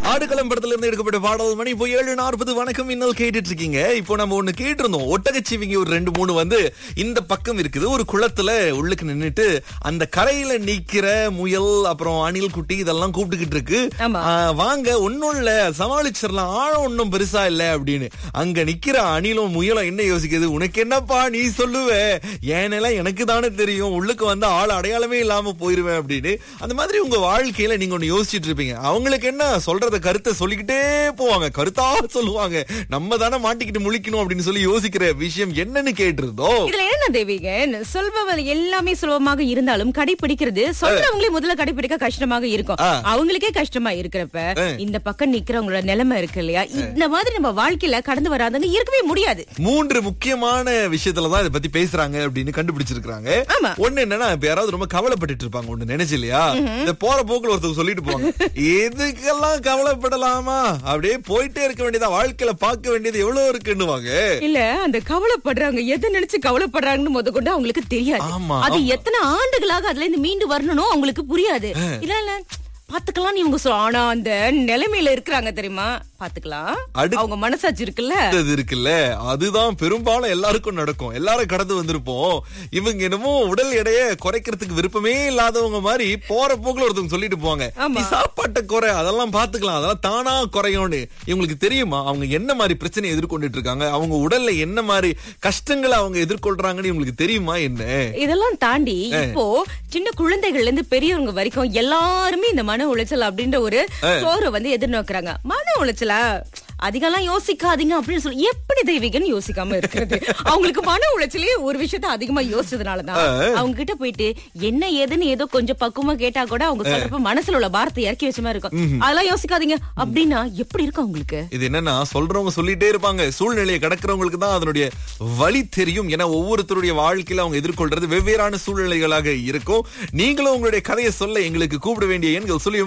ஆடுகளம் படத்துல இருந்து எடுக்கப்பட்ட பாடல் மணி இப்போ 7:40. வணக்கம் இன்னும் கேட்டுட்டு இருக்கீங்க. இப்போ நம்ம ஒண்ணு கேட்டிருந்தோம். ஒட்டகச்சிவிங்கி ஒரு 2-3 வந்து இந்த பக்கம் இருக்குது. ஒரு குளத்துல உள்ளுக்கு நின்னுட்டு அந்த கரையில நிக்கிற முயல் அப்புறம் அணில் குட்டி இதெல்லாம் கூப்பிட்டுக்கிட்டு இருக்கு. வாங்க ஒன்னும் இல்ல சமாளிச்சிடலாம், ஆழம் ஒன்னும் பெருசா இல்ல அப்படின்னு. அங்க நிக்கிற அணிலும் முயலும் என்ன யோசிக்குது, உனக்கு என்னப்பா நீ சொல்லுவ, ஏனெல்லாம் எனக்கு தானே தெரியும், உள்ளுக்கு வந்து ஆள் அடையாளமே இல்லாம போயிருவேன் அப்படின்னு. அந்த மாதிரி உங்க வாழ்க்கையில நீங்க ஒண்ணு யோசிச்சுட்டு இருப்பீங்க. அவங்களுக்கு என்ன சொல்றத கருத்தை சொல்லிக்கிட்டே போவாங்க, கருத்தா சொல்லுவாங்க. நம்ம தானே மாட்டிக்கிட்டு முழிக்கணும் அப்படின்னு சொல்லி யோசிக்கிற விஷயம் என்னன்னு கேட்டிருந்தோம். இதுல என்ன தேவிங்க, சொல்பவர்கள் எல்லாமே சுலபமாக இருந்தாலும் கடைபிடிக்கிறது சொல்றவங்களே முதல்ல கடைபிடிக்க கஷ்டமாக இருக்கும். அவங்களுக்கே கஷ்டமா இருக்கிறப்ப இந்த பக்கம் நிக்கிறவங்களோட நிலைமை இருக்கு இல்லையா, இந்த மாதிரி நம்ம வாழ்க்கையில கடந்து வராதவங்க இருக்கவே முடியாது. 3 முக்கியமான விஷயத்துலதான் இதை பத்தி பேசுறாங்க அப்படின்னு கண்டுபிடிச்சிருக்காங்க. ஒண்ணு என்னன்னா, இப்ப யாராவது ரொம்ப கவலைப்பட்டு இருப்பாங்க ஒண்ணு நினைச்சு இல்லையா, இந்த போற போக்குல ஒருத்தர் சொல்லிட்டு போவாங்க, எதுக்கெல்லாம் கவலைப்படலாமா, அப்படியே போயிட்டே இருக்க வேண்டியதா, வாழ்க்கையில பார்க்க வேண்டியது எவ்வளவு இருக்குன்னுவாங்க. இல்ல அந்த கவலைப்படுறாங்க எதை நினைச்சு கவலைப்படுறாங்கன்னு முத கொண்டு அவங்களுக்கு தெரியாது. அது எத்தனை ஆண்டுகளாக அதுல இருந்து மீண்டு வரணும் அவங்களுக்கு புரியாது. இல்ல பாத்துக்கலாம் இவங்க ஆனா அந்த நிலைமையில இருக்கிறாங்க தெரியுமா, பாத்துக்கலாம் அவங்க மனசாட்சி இருக்குல்ல, அதுதான் பெரும்பாலும் எல்லாருக்கும் நடக்கும். எல்லாரும் கடந்து வந்திருப்போம். இவங்க என்னமோ உடல் எடையை குறைக்கிறதுக்கு விருப்பமே இல்லாதவங்க மாதிரி போற போக்குல ஒருத்தவங்க சொல்லிட்டு போவாங்க, நீ சாப்பாட்டை குறை, அதெல்லாம் பாத்துக்கலாம், அதெல்லாம் தானா குறையும்னு. இவங்களுக்கு தெரியுமா அவங்க என்ன மாதிரி பிரச்சனை எதிர்கொண்டுட்டு இருக்காங்க, அவங்க உடல்ல என்ன மாதிரி கஷ்டங்களை அவங்க எதிர்கொள்றாங்கன்னு இவங்களுக்கு தெரியுமா என்ன? இதெல்லாம் தாண்டி இப்போ சின்ன குழந்தைகள்ல இருந்து பெரியவங்க வரைக்கும் எல்லாருமே இந்த மன உளைச்சல் அப்படின்ற ஒரு சோறு வந்து எதிர்நோக்குறாங்க. மன உளைச்சலா அதிகம்லாம் யோசிக்காதீங்க அப்படின்னு சொல்லி எப்படி தெய்வீகன்னு யோசிக்காம இருக்கிறது. அவங்களுக்கு மன உளைச்சலே ஒரு விஷயத்த அதிகமா யோசிச்சதுனாலதான் அவங்க கிட்ட போயிட்டு என்ன ஏதுன்னு ஏதோ கொஞ்சம் பக்குவமா கேட்டா கூட அவங்க சொல்றப்ப மனசுல உள்ள வார்த்தை இறக்கி வச்ச மாதிரி இருக்கும். அதெல்லாம் யோசிக்காதீங்க அப்படின்னா எப்படி இருக்கும் அவங்களுக்கு? இது என்னன்னா, சொல்றவங்க சொல்லிட்டே இருப்பாங்க, சூழ்நிலையை கடக்கிறவங்களுக்கு தான் அதனுடைய வழி தெரியும். ஏன்னா ஒவ்வொருத்தருடைய வாழ்க்கையில அவங்க எதிர்கொள்றது வெவ்வேறான சூழ்நிலைகளாக இருக்கும். நீங்களும் உங்களுடைய கதையை சொல்ல எங்களுக்கு கூப்பிட வேண்டிய எண்கள் சொல்லி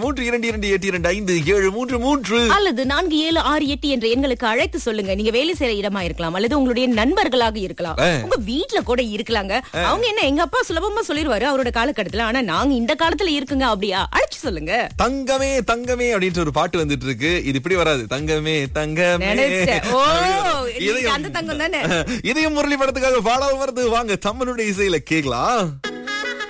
3228257333 அல்லது 4768 என்ற எண்களுக்கு அழைத்து சொல்லுங்க. நீங்க வேலை செய்யற இடமா இருக்கலாம், அல்லது உங்களுடைய நண்பர்களாக இருக்கலாம், உங்க வீட்டுல கூட இருக்கலாங்க. அவங்க என்ன எங்க அப்பா சுலபமா சொல்லிடுவாரு அவரோட காலகட்டத்துல, ஆனா நாங்க இந்த காலத்துல இருக்குங்க அப்படியா, அழைச்சு சொல்லுங்க. தங்கமே தங்கமே அப்படின்ற ஒரு பாட்டு வந்துட்டு இருக்கு. இது இப்படி வராது, தங்கமே தங்கமே, அந்த தங்கம் தானே. இதயம் முரளி படத்துக்காக பாடல் வருது, வாங்க தம்மனுடைய இசையில கேக்கலாம்.